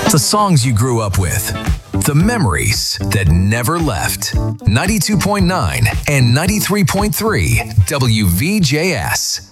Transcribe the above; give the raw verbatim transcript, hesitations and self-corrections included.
The songs you grew up with. The memories that never left. ninety-two point nine and ninety-three point three W V J S.